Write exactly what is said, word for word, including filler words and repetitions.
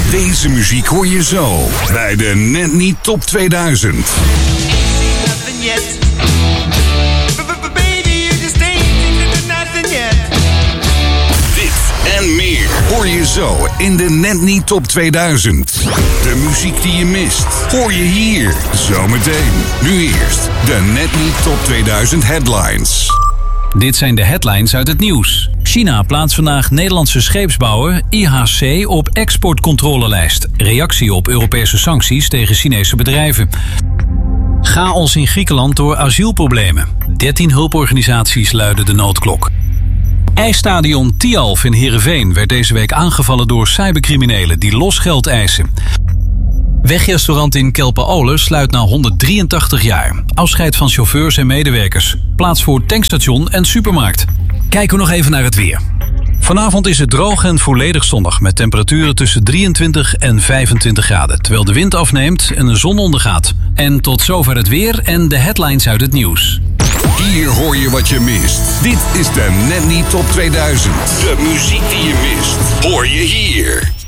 Deze muziek hoor je zo bij de Net Niet Top tweeduizend. Dit en meer hoor je zo in de Net Niet Top tweeduizend. De muziek die je mist, hoor je hier zometeen. Nu eerst de Net Niet Top tweeduizend headlines. Dit zijn de headlines uit het nieuws. China plaatst vandaag Nederlandse scheepsbouwer I H C op exportcontrolelijst. Reactie op Europese sancties tegen Chinese bedrijven. Chaos in Griekenland door asielproblemen. dertien hulporganisaties luiden de noodklok. IJsstadion Tialf in Heerenveen werd deze week aangevallen door cybercriminelen die losgeld eisen. Wegrestaurant in Kelpen-Olen sluit na honderddrieëntachtig jaar. Afscheid van chauffeurs en medewerkers. Plaats voor tankstation en supermarkt. Kijken we nog even naar het weer. Vanavond is het droog en volledig zonnig met temperaturen tussen drieëntwintig en vijfentwintig graden. Terwijl de wind afneemt en de zon ondergaat. En tot zover het weer en de headlines uit het nieuws. Hier hoor je wat je mist. Dit is de Net Niet Top tweeduizend. De muziek die je mist, hoor je hier.